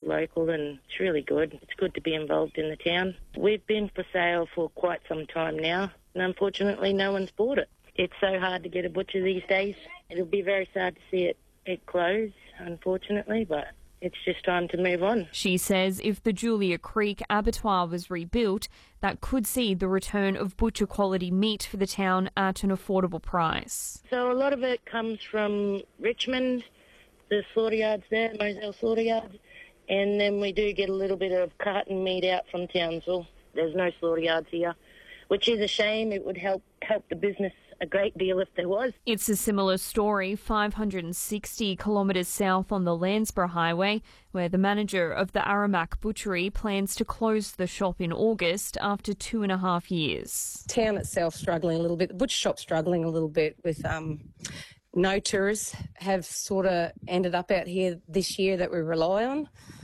local and it's really good. It's good to be involved in the town. We've been for sale for quite some time now and unfortunately no one's bought it. It's so hard to get a butcher these days. It'll be very sad to see it close, unfortunately, but it's just time to move on. She says if the Julia Creek abattoir was rebuilt, that could see the return of butcher quality meat for the town at an affordable price. So a lot of it comes from Richmond, the slaughter yards there, Moselle slaughter yards, and then we do get a little bit of carton meat out from Townsville. There's no slaughter yards here, which is a shame. It would help the business a great deal if there was. It's a similar story 560 kilometres south on the Landsborough Highway, where the manager of the Aramac Butchery plans to close the shop in August after 2.5 years. Town itself struggling a little bit, the butcher shop struggling a little bit with no tourists have sort of ended up out here this year that we rely on.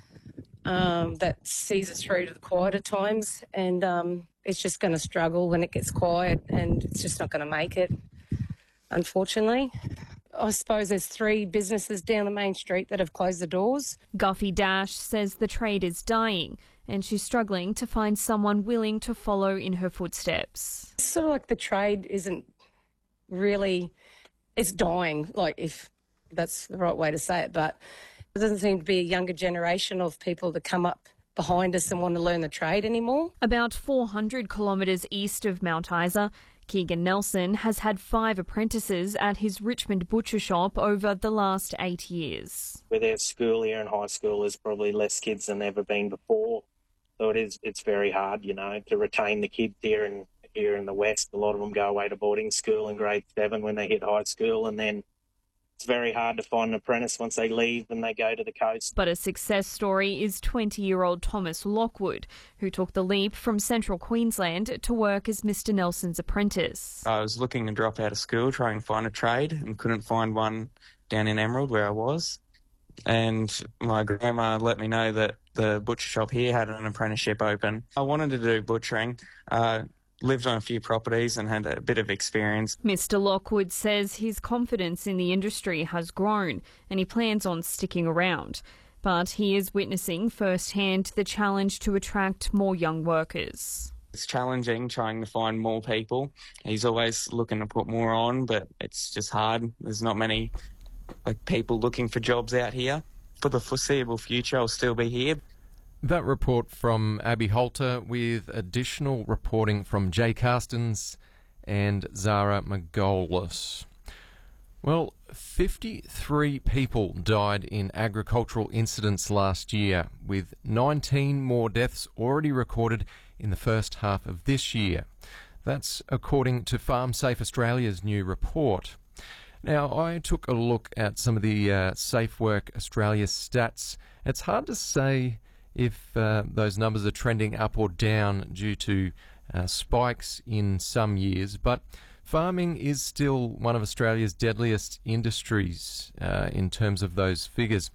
That sees us through to the quieter times, and it's just going to struggle when it gets quiet, and it's just not going to make it, unfortunately. I suppose there's 3 businesses down the main street that have closed the doors. Guffey Dash says the trade is dying and she's struggling to find someone willing to follow in her footsteps. It's sort of like the trade isn't really, it's dying, like if that's the right way to say it, but there doesn't seem to be a younger generation of people to come up behind us and want to learn the trade anymore. About 400 kilometres east of Mount Isa, Keegan Nelson has had 5 apprentices at his Richmond butcher shop over the last 8 years. With our school here and high school, there's probably less kids than ever been before. So it's very hard, to retain the kids here in the West. A lot of them go away to boarding school in grade 7 when they hit high school, and then it's very hard to find an apprentice once they leave and they go to the coast. But a success story is 20-year-old Thomas Lockwood, who took the leap from central Queensland to work as Mr Nelson's apprentice. I was looking to drop out of school, trying to find a trade, and couldn't find one down in Emerald where I was. And my grandma let me know that the butcher shop here had an apprenticeship open. I wanted to do butchering. Lived on a few properties and had a bit of experience. Mr Lockwood says his confidence in the industry has grown and he plans on sticking around. But he is witnessing firsthand the challenge to attract more young workers. It's challenging trying to find more people. He's always looking to put more on, but it's just hard. There's not many people looking for jobs out here. For the foreseeable future, I'll still be here. That report from Abby Holter with additional reporting from Jay Carstens and Zara Margolis. Well, 53 people died in agricultural incidents last year, with 19 more deaths already recorded in the first half of this year. That's according to Farm Safe Australia's new report. Now, I took a look at some of the Safe Work Australia stats. It's hard to say if those numbers are trending up or down due to spikes in some years, but farming is still one of Australia's deadliest industries in terms of those figures.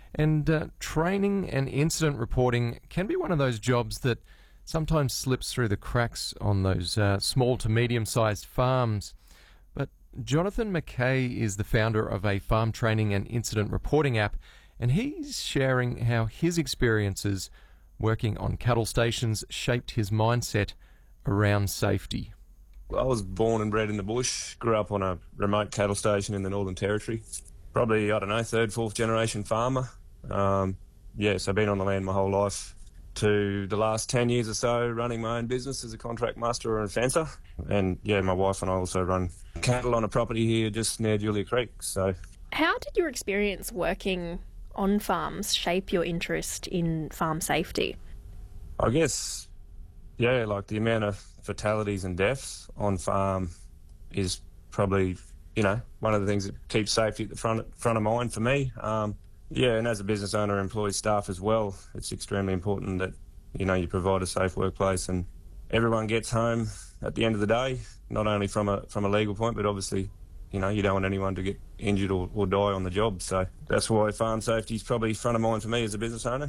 And training and incident reporting can be one of those jobs that sometimes slips through the cracks on those small to medium-sized farms. But Jonathan McKay is the founder of a farm training and incident reporting app, and he's sharing how his experiences working on cattle stations shaped his mindset around safety. I was born and bred in the bush, grew up on a remote cattle station in the Northern Territory. Probably, 3rd, 4th generation farmer. So I've been on the land my whole life. To the last 10 years or so, running my own business as a contract musterer and fencer. And my wife and I also run cattle on a property here just near Julia Creek. So, how did your experience working on farms shape your interest in farm safety? I guess, the amount of fatalities and deaths on farm is probably, one of the things that keeps safety at the front of mind for me. And as a business owner, employs staff as well. It's extremely important that, you provide a safe workplace and everyone gets home at the end of the day, not only from a legal point, but obviously, you don't want anyone to get injured or die on the job. So that's why farm safety is probably front of mind for me as a business owner.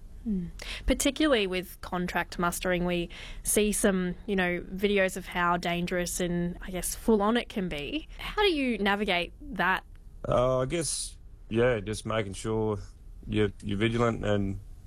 Particularly with contract mustering, we see some, videos of how dangerous and, full on it can be. How do you navigate that? I guess, just making sure you're vigilant and